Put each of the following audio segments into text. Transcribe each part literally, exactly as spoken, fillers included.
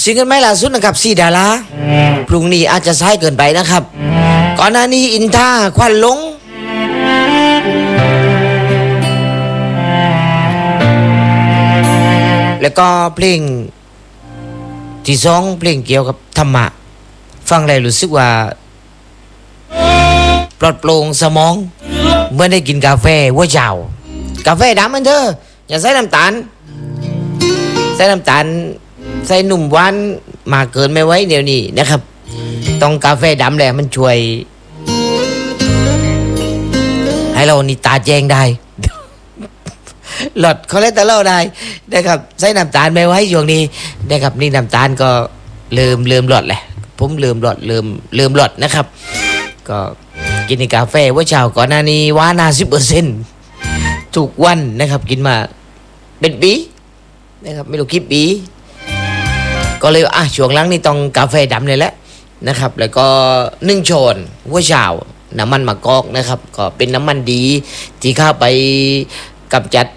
ซิงเกิลไม่ล่าสุดนะครับสีดาราพรุ่งนี้อาจจะสายเกินไปนะครับก่อนหน้านี้อินท่าควันลงแล้วก็เพลงที่สองเพลงเกี่ยวกับธรรมะฟังแล้วรู้สึกว่าปลอดโปร่งสมองเมื่อได้กินกาแฟว่าเจ้ากาแฟดำมันเถอะอย่าใส่น้ำตาลใส่น้ำตาลใส่นุ่มหวานมาเกินไม่ไหวเดี๋ยวนี้นะครับต้องกาแฟดำแหละมันช่วยให้เรานี่ตาแจ้งได้หลอดคอเลสเตอรอลได้นะครับใส่น้ำตาลไม่ไหวช่วงนี้นะครับนี่น้ำตาลก็เริ่มเริ่มหลอดแหละผมเริ่มหลอดเริ่มเริ่มหลอดนะครับก็กินกาแฟว่าเช้าก่อนหน้านี้หวานห้าสิบเปอร์เซ็นต์ทุกวันนะครับกินมาเป็นปีนะครับไม่รู้กี่ปีก็เลยอ่ะช่วงหลังนี่ต้องกาแฟดำเลยแหละนะครับแล้วก็นึ่งช้อนหัวเช้าน้ำมันมะกอกนะครับก็เป็นน้ำมันดีที่เข้าไปกำจัด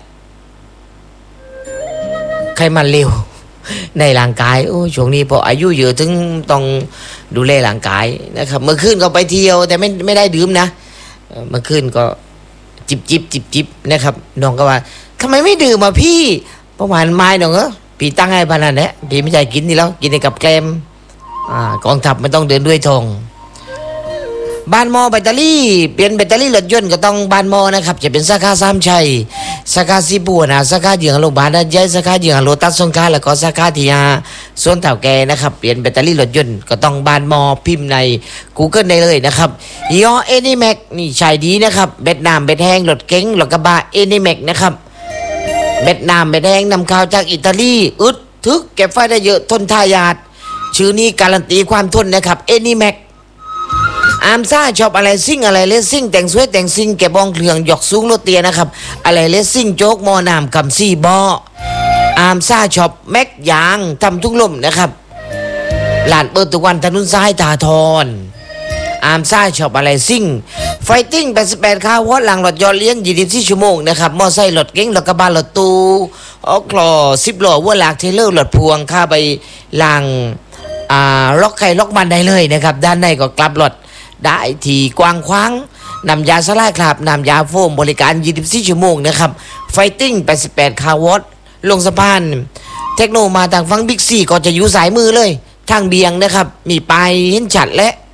ไขมันเลวในร่างกายโอ้ช่วงนี้พออายุเยอะถึงต้องดูแลร่างกายนะครับเมื่อคืนก็ไปเที่ยวแต่ไม่ไม่ได้ดื่มนะเมื่อคืนก็จิบจิบจิบจิบนะครับน้องก็ว่าทำไมไม่ดื่มอ่ะพี่ประมาณไม้น้องเออพี่ตั้งให้พนันเนี่ยพี่ไม่ใช่กินนี่แล้วกินในกับแกล้มอ่ากองทัพมันต้องเดินด้วยธงบ้านมอแบตเตอรี่เปลี่ยนแบตเตอรี่รถยนต์ก็ต้องบ้านมอนะครับจะเป็นสาขาสามชัยสาขาสีบัวนะสาขาเยืองโรงพยาบาลด้านใหญ่สาขาเยืองโลตัสสงขลาแล้วก็สาขาที่ห้าสวนเต่าแก่นะครับเปลี่ยนแบตเตอรี่รถยนต์ก็ต้องบ้านมอพิมพ์ใน Google ได้เลยนะครับยี่ห้อเอนิแม็กนี่ใช้ดีนะครับแบตน้ำแบตแห้งรถเก๋งรถกระบะเอนิแม็กนะครับแบตน้ำแบตแห้งนำเข้าจากอิตาลีอึดทึกเก็บไฟได้เยอะทนทายาทชื่อนี้การันตีความทนนะครับเอนิแม็กอามซ่าชอบอะไรซิ่งอะไรเลสซิ่งแต่งสวยแต่งซิ่งแกบ้องเครื่องหยอกสูงโลเตียนะครับอะไรเลสซิ่งโจ๊กมอนามคำซี่บออามซ่าชอบแม็กยางทำทุกลมนะครับหลานเปิดทุกวันถนนซ้ายตาทอนอามซ่าชอบอะไรซิ่งไฟติ้งแปดสิบแปดข้าววอดหลังรถยอดเลี้ยงยี่สิบสี่ชั่วโมงนะครับมอไซค์รถเก๋งรถกระบะรถตู้ออกคลอสิบล้อวัวหลากเทเลอร์รถพวงข้าไปหลังอ่าล็อกไข่ล็อกมันได้เลยนะครับด้านในก็กลับรถได้ที่กว้างขวางนำยาสลายคราบนำยาโฟมบริการยี่สิบสี่ชั่วโมงนะครับไฟติ้งแปดสิบแปดคาวอตลงสะพานเทคโนมาทางฝั่งบิ๊กซีก็จะอยู่สายมือเลยทางเบียงนะครับมีปลายเห็นชัดและ